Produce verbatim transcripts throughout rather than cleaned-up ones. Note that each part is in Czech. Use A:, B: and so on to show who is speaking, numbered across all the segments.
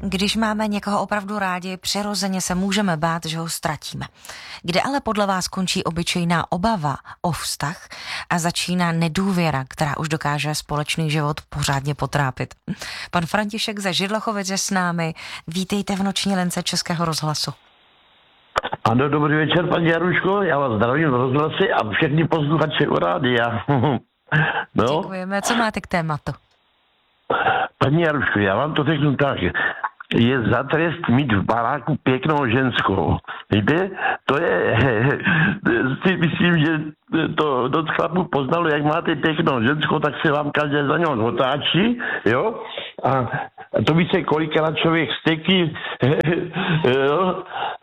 A: Když máme někoho opravdu rádi, přirozeně se můžeme bát, že ho ztratíme. Kde ale podle vás končí obyčejná obava o vztah a začíná nedůvěra, která už dokáže společný život pořádně potrápit? Pan František ze Židlachovic je s námi. Vítejte v noční lince Českého rozhlasu.
B: Ano, dobrý večer, paní Jaruško, já vás zdravím v rozhlase a všechny posluchače u rádia.
A: No. Děkujeme, co máte k tématu?
B: Paní Jaruško, já vám to řeknu tak, je za trest mít v baráku pěknou ženskou. Víte, to je, si myslím, že to dost chlapů poznalo, jak máte pěknou ženskou, tak se vám každý za něho otáčí, jo, a to by se kolikrát člověk steky, jo,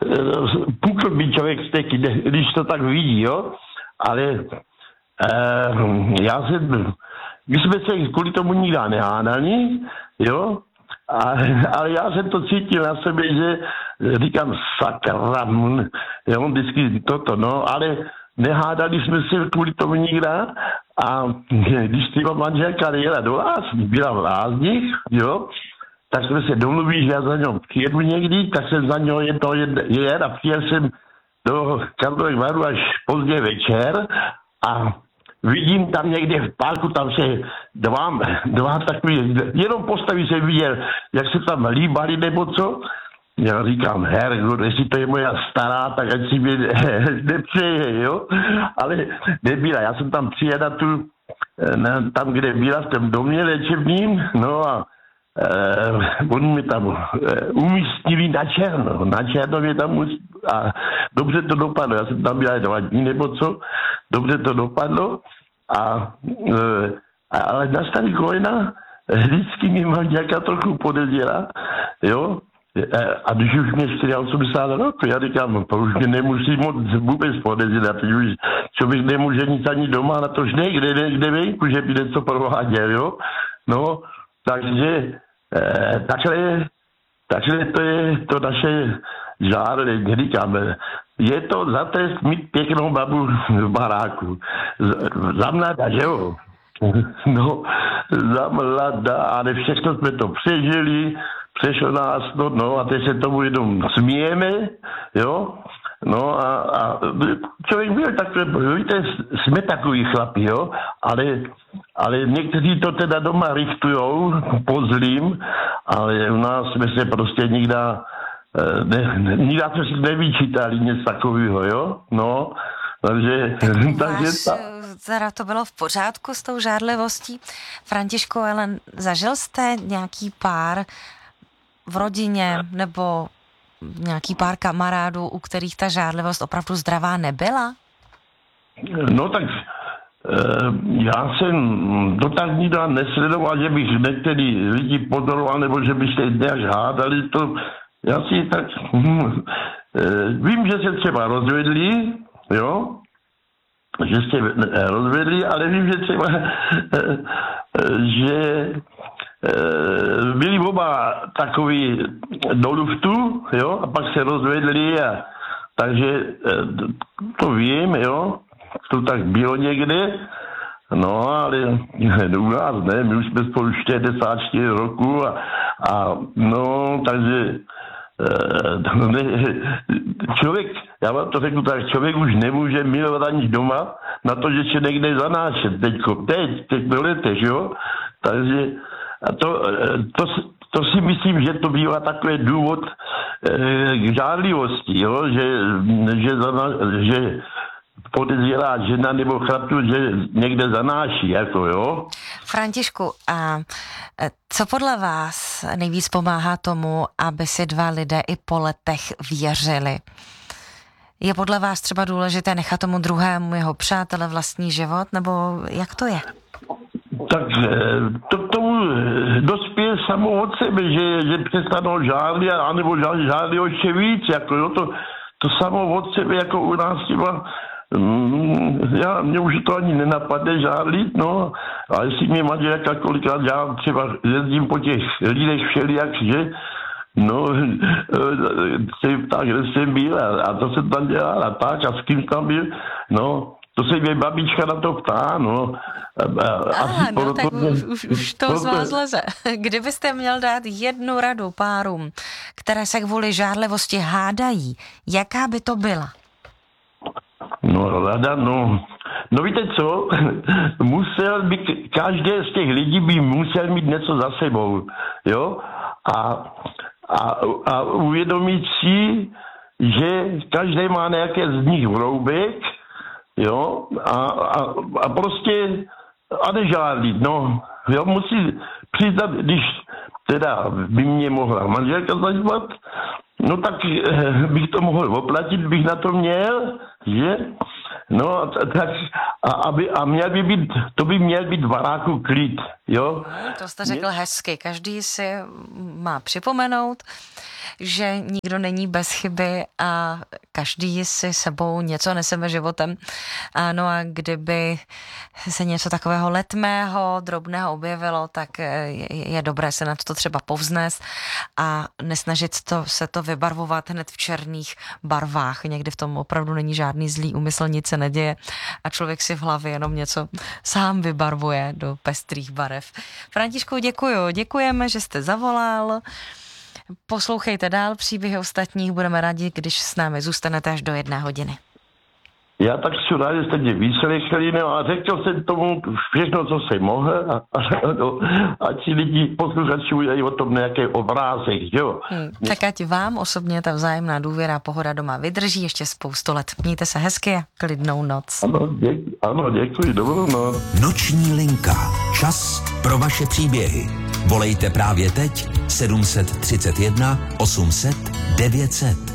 B: pukl by člověk steky, když to tak vidí, jo, ale eh, já jsem, my jsme se kvůli tomu nikdy nehádali, jo, a, ale já jsem to cítil na sebe, že říkám sakra, jo, vždycky toto, no, ale nehádali jsme se kvůli tomu nikdy a když třeba manželka jela do Lázní, byla v Lázních, jo, tak jsme se domluvili, že já za něm přijedu někdy, tak jsem za něho jedno jel a přijel jsem do Karlových Varů až pozdě večer a vidím tam někde v parku, tam se dva, dva takový, jenom postavy jsem viděl, jak se tam líbali nebo co. Já říkám, hergo, jestli to je moja stará, tak ať si mě nepřeje, jo. Ale nebyla, já jsem tam přijel tu, tam, kde byla v tom domě léčebním, no a Uh, oni mi tam uh, umístili na černo, na černo mě tam umístili a dobře to dopadlo, já jsem tam byla dva dní nebo co, dobře to dopadlo a, uh, ale na starý kolena vždycky mi manželka trochu podezřela, jo, a když už mě osmdesát čtyři roku, já říkám, to už mě nemusí moc vůbec podezřet, teď už člověk nemůže nic ani doma, na to že kde, kde, kde venku, že by něco prováděl, jo, no, takže eh, takhle, takhle to je to naše žádné, říkáme. Je to za trest mít pěknou babu v baráku. Z, za mladá, že jo? No, za mladá, ale všechno jsme to přežili, přešlo nás, no, no a teď se tomu jenom smějeme, jo? No a, a člověk byl takový, víte, jsme takový chlapi, jo, ale, ale někteří to teda doma richtujou po zlým, ale u nás jsme se prostě nikdy, ne, ne, nikdy jsme si nevyčítali něco takového, jo, no, takže... takže ta...
A: Teda to bylo v pořádku s tou žádlivostí. Františku, ale zažil jste nějaký pár v rodině nebo nějaký pár kamarádů, u kterých ta žádlivost opravdu zdravá nebyla?
B: No tak e, já jsem to tak nikdy nesledoval, že bych některý lidi pozoroval, nebo že by se nějak hádali. To, já si tak hm, e, vím, že se třeba rozvedli, jo, že se rozvedli, ale vím, že třeba e, e, že byli oba takový do luftu, jo, a pak se rozvedli a takže to vím, jo, to tak bylo někde, no, ale u nás ne, my už jsme spolu šedesát čtyři roku a, a no, takže ne, člověk, já vám to řeknu tak, člověk už nemůže milovat ani doma na to, že se někde zanášet teďko, teď, teď do letech, jo, takže a to, to, to si myslím, že to bývá takový důvod e, k žádlivosti, jo? Že, že, že podezřelá žena nebo chlapů, že někde zanáší, jako jo.
A: Františku, a co podle vás nejvíc pomáhá tomu, aby si dva lidé i po letech věřili? Je podle vás třeba důležité nechat tomu druhému jeho přátele vlastní život, nebo jak to je?
B: Tak to k tomu dospěje samo od sebe, že, že přestanou žádlit, anebo žádlit ještě víc, jako jo, to, to samo od sebe, jako u nás třeba, mm, já, mě už to ani nenapadne žádlit, no, a jestli mě manželka kolikrát, já třeba jezdím po těch lidech všelijak, že, no, se ptá, kde jsem byl a, a to jsem tam dělal a tak a s kým tam byl, no, to se mě babička na to ptá, no.
A: Aha, no proto, tak už, už, už to z vás leze. Kdybyste měl dát jednu radu párům, které se kvůli žárlivosti hádají, jaká by to byla?
B: No, rada, no. No víte co? Musel by, každý z těch lidí by musel mít něco za sebou, jo? A, a, a uvědomit si, že každý má nějaké z nich vroubek, jo? A, a, a prostě a nežádlit, no. Jo, musí přiznat, když teda by mě mohla manželka zažívat, no tak bych to mohl oplatit, bych na to měl, že? No, tak a, aby, a měl by být, to by měl být v baráku klid, jo?
A: To jste řekl hezky, každý si má připomenout, že nikdo není bez chyby a každý si sebou něco neseme životem. A no a kdyby se něco takového letmého, drobného objevilo, tak je, je dobré se na to třeba povznést a nesnažit to, se to vybarvovat hned v černých barvách. Někdy v tom opravdu není žádný zlý úmysl, nic se neděje a člověk si v hlavě jenom něco sám vybarvuje do pestrých barev. Františku, děkuju. Děkujeme, že jste zavolal. Poslouchejte dál příběhy ostatních, budeme rádi, když s námi zůstanete až do jedné hodiny.
B: Já tak jsem rád, že jste mě vyslechli, no a řekl jsem tomu všechno, co jsem mohl a, a, no, a ti lidi posluchači udělají o tom nějaký obrázek, jo.
A: Hmm, tak ať vám osobně ta vzájemná důvěra a pohoda doma vydrží ještě spoustu let. Mějte se hezky a klidnou noc.
B: Ano, děkuji, ano, děkuji, dobrou noc.
C: Noční linka. Čas pro vaše příběhy. Volejte právě teď sedm set třicet jedna osm set devět set.